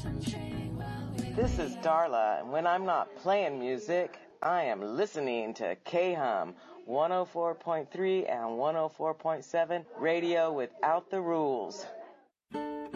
This is Darla, and when I'm not playing music, I am listening to K-Hum 104.3 and 104.7 radio without the rules.